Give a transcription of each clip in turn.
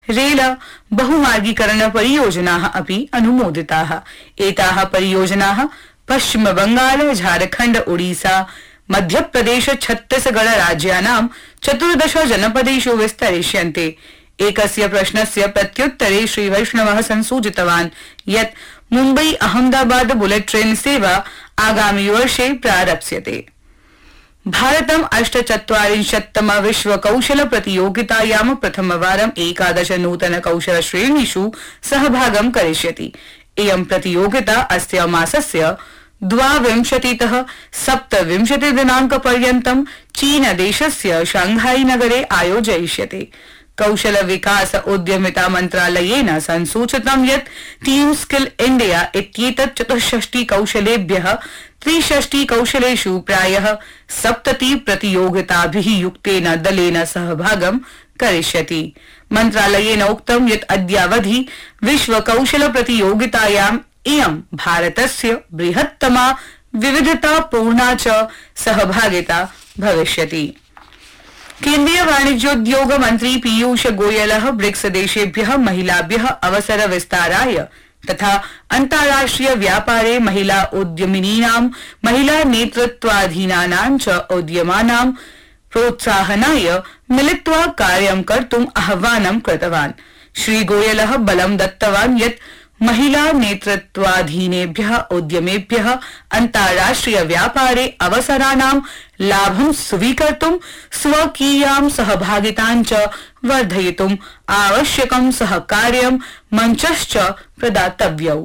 Rail बहुमार्गीकरण परियोजनाः अपि अनुमोदिताः। एताः परियोजनाः पश्चिम बंगाल, झारखंड, ओडिशा, मध्यप्रदेश, छत्तीसगढ़ राज्यानां 14 जनपदेषु विस्तरिष्यन्ते। एकस्य प्रश्नस्य प्रत्युत्तरे श्री वैष्णवः संसूचितवान् यत् मुम्बई अहमदाबाद बुलेट ट्रेन सेवा आगामि वर्षे प्रारप्स्यते। भारतम् 48तम विश्व कौशल प्रतियोगितायां प्रथमवारं 11 नूतन कौशल श्रेणीषु सहभागं करिष्यति। इयं प्रतियोगिता अस्य मासस्य 22तः 27 दिनाङ्कपर्यन्तं चीनदेशस्य शांघाई नगरे आयोजयिष्यते। कौशल विकास उद्यमिता मन्त्रालयेन संसूचितं यत् टीम स्किल इंडिया इत्येतत् 64 कौशलेभ्यः 63 कौशलेषु प्रायः 70 प्रतियोगिताभिः युक्तेन दलेन सहभागं करिष्यति। मन्त्रालयेन उक्तं यत् अद्यावधि विश्व कौशल प्रतियोगितायाम् इयं भारतस्य बृहत्तमा विविधतापूर्णा च सहभागिता भविष्यति। केन्द्रीय वाणिज्योद्योग मंत्री पीयूष गोयलः ब्रिक्स देशेभ्यः महिलाभ्यः अवसर विस्ताराय तथा अन्ताराष्ट्रिय व्यापारे महिला उद्यमिनीनां, महिला नेतृत्वाधीनानां च उद्यमानां प्रोत्साहनाय मिलित्वा कार्यं कर्तुम् आह्वानं कृतवान्। श्री गोयलः बलं दत्तवान् यत् महिला नेतृत्वाधीनेभ्यः उद्यमेभ्यः अन्ताराष्ट्रिय व्यापारे अवसराणां लाभं स्वीकर्तुं स्वकीयां सहभागितां च वर्धयितुम् आवश्यकं सहकार्यं मञ्चश्च प्रदातव्यौ।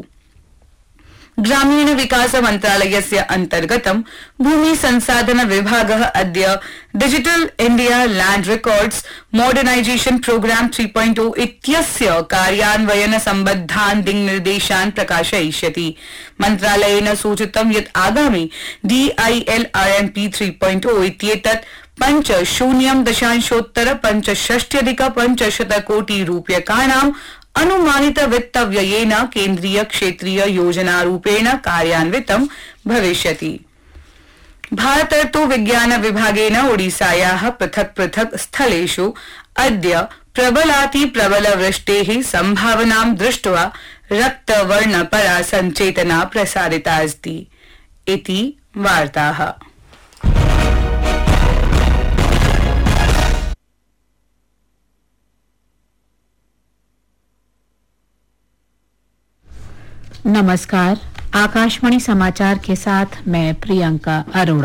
ग्रामीण विकास मन्त्रालयस्य अन्तर्गतं भूमि संसाधन विभागः अद्य digital India land records modernisation programme 3.0 इत्यस्य कार्यान्वयन सम्बद्धान् दिङ्निर्देशान् प्रकाशयिष्यति। मन्त्रालयेन सूचितं यत् आगामि DILRMP 3.0 इत्येतत् 5.0.65 कोटि रूप्यकाणां अनुमानित वित्त व्ययेन केन्द्रीय क्षेत्रीय योजना रूपेण कार्यान्वितं भविष्यति। भारतर्तु विज्ञान विभागेन ओडिसायाः पृथक् पृथक् स्थलेषु अद्य प्रबलाति प्रबल वृष्टेः सम्भावनां दृष्ट्वा रक्तवर्णपरा सञ्चेतना प्रसारिता अस्ति इति वार्ताः। नमस्कार, आकाशवाणी समाचार के साथ मैं प्रियंका अरोड़ा।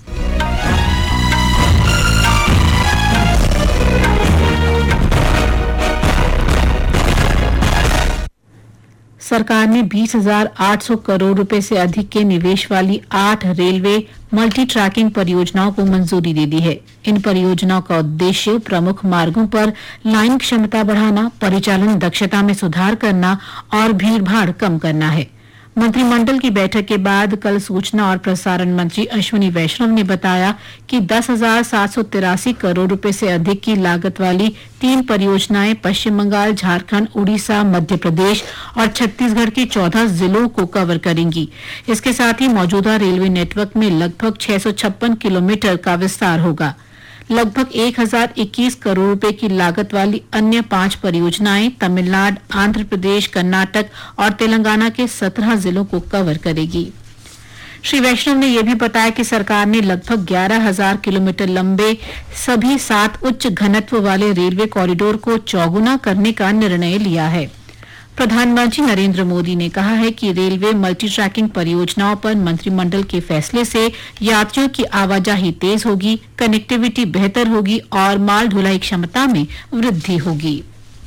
सरकार ने 20,800 करोड़ रुपए से अधिक के निवेश वाली 8 रेलवे मल्टी ट्रैकिंग परियोजनाओं को मंजूरी दे दी है। इन परियोजनाओं का उद्देश्य प्रमुख मार्गों पर लाइन क्षमता बढ़ाना, परिचालन दक्षता में सुधार करना और भीड़भाड़ कम करना है। मंत्रिमंडल की बैठक के बाद कल सूचना और प्रसारण मंत्री अश्विनी वैष्णव ने बताया कि 10,783 करोड़ रुपए से अधिक की लागत वाली 3 परियोजनाएं पश्चिम बंगाल, झारखंड, उड़ीसा, मध्य प्रदेश और छत्तीसगढ़ के 14 जिलों को कवर करेंगी। इसके साथ ही मौजूदा रेलवे नेटवर्क में लगभग 656 किलोमीटर का विस्तार होगा। लगभग 1,021 करोड़ रुपए की लागत वाली अन्य 5 परियोजनाएं तमिलनाडु, आंध्र प्रदेश, कर्नाटक और तेलंगाना के 17 जिलों को कवर करेगी। श्री वैष्णव ने यह भी बताया कि सरकार ने लगभग 11,000 किलोमीटर लंबे सभी 7 उच्च घनत्व वाले रेलवे कॉरिडोर को चौगुना करने का निर्णय लिया है। प्रधानमंत्री नरेंद्र मोदी ने कहा है कि रेलवे मल्टी ट्रैकिंग परियोजनाओं पर मंत्रिमंडल के फैसले से यात्रियों की आवाजाही तेज होगी, कनेक्टिविटी बेहतर होगी और माल ढुलाई क्षमता में वृद्धि होगी।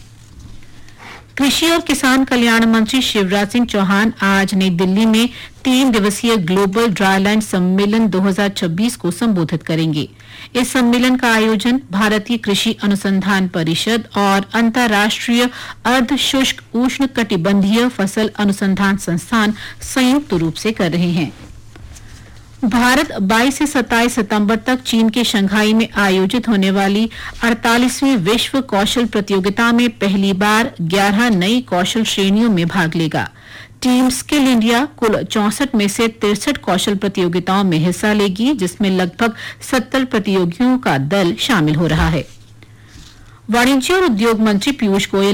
कृषि और किसान कल्याण मंत्री शिवराज सिंह चौहान आज नई दिल्ली में 3 दिवसीय ग्लोबल ड्राईलैंड सम्मेलन 2026 को संबोधित करेंगे। इस सम्मेलन का आयोजन भारतीय कृषि अनुसंधान परिषद और अंतर्राष्ट्रीय अर्ध शुष्क उष्ण कटिबंधीय फसल अनुसंधान संस्थान संयुक्त रूप से कर रहे हैं। भारत 22 से 27 सितंबर तक चीन के शंघाई में आयोजित होने वाली 48वीं विश्व कौशल प्रतियोगिता में पहली बार 11 नई कौशल श्रेणियों में भाग लेगा। टीम स्किल इंडिया कुल 64 में से 63 कौशल प्रतियोगिताओं में हिस्सा लेगी, जिसमें लगभग 70 प्रतियोगियों का दल शामिल हो रहा है। वाणिज्य और उद्योग मंत्री पीयूष गोयल